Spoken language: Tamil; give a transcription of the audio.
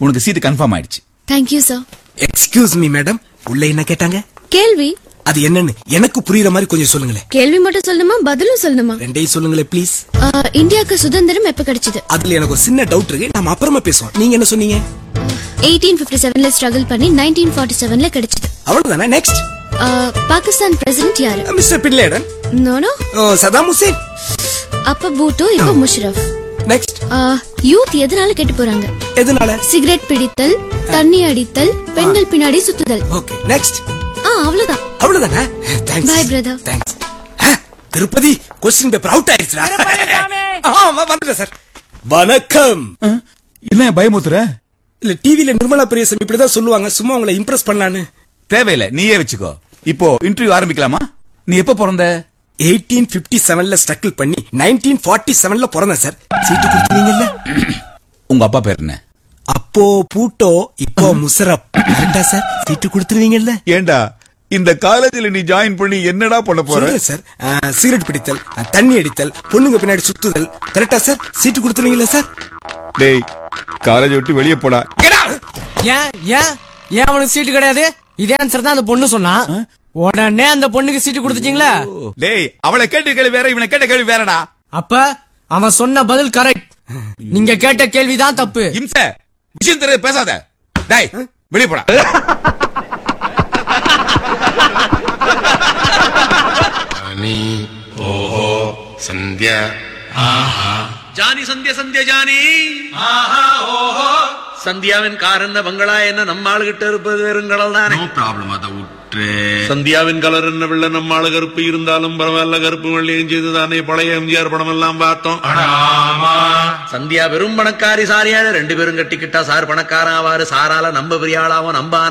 உனக்கு சீட் கன்ஃபார்ம் ஆயிடுச்சு. Thank you sir. Excuse me madam, உள்ள என்ன கேட்டாங்க? கேள்வி. அது என்னன்னு எனக்கு புரியுற மாதிரி கொஞ்சம் சொல்லுங்களேன். கேள்வி மட்டும் சொல்லணுமா பதிலும் சொல்லணுமா? ரெண்டையும் சொல்லுங்களேன் ப்ளீஸ். இந்தியாவுக்கு சுதந்திரம் எப்ப கிடைச்சது? அதுல எனக்கு ஒரு சின்ன டவுட் இருக்கு, நாம அப்புறமா பேசுவோம். நீங்க என்ன சொன்னீங்க? 1857ல ஸ்ட்ரகிள் பண்ணி 1947ல கிடைச்சது. அவ்வளவுதானே? நெக்ஸ்ட். பாகிஸ்தான் பிரசிடென்ட் யாரு? Mister bin Laden. No no. Saddam Hussein. அப்ப பூட்டோ, இப்ப முஷரஃப். நெக்ஸ்ட். யூத் எதனால கெட்டு போறாங்க? எதனால? சிகரெட் பிடித்தல், தண்ணி அடித்தல், பெண்கள் பின்னாடி சுத்துதல். Okay next. அவ்வளவுதான். அவ்வளவுதானே? Thanks. By brother. Thanks. Tirupati question paper out ஆயிருச்சுடா. வந்துட்டேன் சார். வணக்கம். என்ன பயமுத்துற? இல்ல டிவில நிர்மலா பிரியசம் இப்படிதான் சொல்லுவாங்க, சும்மா உங்களை இம்ப்ரெஸ் பண்ணலான்னு. தேவையில்லை, நீயே வச்சுக்கோ. இப்போ இன்டர்வியூ ஆரம்பிக்கலாமா? நீ எப்ப பிறந்த? 1857ல ஸ்ட்ரகிள் பண்ணி 1947ல பிறந்தேன் சார். சீட்டு கொடுத்தீங்கல்ல? உங்க அப்பா பேர் என்ன? அப்போ பூட்டோ, இப்போ முஷரப். கரெக்டா சார்? சீட்டு கொடுத்துருவீங்கல்ல? ஏண்டா இந்த காலேஜ்ல நீ ஜாயின் பண்ணி என்னடா பண்ண போற? சார், சிகரெட் பிடித்தல், தண்ணி அடித்தல், பொண்ணுங்க பின்னாடி சுத்துதல். கரெக்டா சார்? சீட்டு கொடுத்துருவீங்களா சார்? டேய், காலேஜ் விட்டு வெளியே போடா. ஏன் ஏன் ஏன் அவனுக்கு சீட்டு கிடையாது? இதே ஆன்சர் தான் அந்த பொண்ணு சொன்னா. உடனே அந்த பொண்ணுக்கு சீட்டு கொடுத்துட்டீங்களா? டேய், அவளை கேட்ட கேள்வி வேற, இவனை கேட்ட கேள்வி வேறடா. அப்ப அவன் சொன்ன பதில் கரெக்ட், நீங்க கேட்ட கேள்விதான் தப்பு. இம்ச விஷயம் தெரியாது பேசாத. டேய், வெளியே போடா. ஓஹோ சந்தியா ஜானி சந்தியா சந்தியா ஜானி ஓஹோ சந்தியாவின் கார் என்ன பங்களா என்ன நம்ம ஆளுகிட்ட இருப்பது வெறுங்கடல் தானே. No problem. அதை விட்டு சந்தியாவின் கலர் என்ன வெள்ள நம்ம ஆளு கருப்பு இருந்தாலும் பரவாயில்ல, கருப்பு வெள்ளையும் செய்து தானே பழைய எம்ஜிஆர் படம் எல்லாம் பார்த்தோம். சந்தியா வெறும் பணக்காரி சாரியால 2 பேரும் கட்டிக்கிட்டா சார் பணக்காரன் ஆவாரு, சாரால நம்ம பெரிய ஆளாவும் நம்ப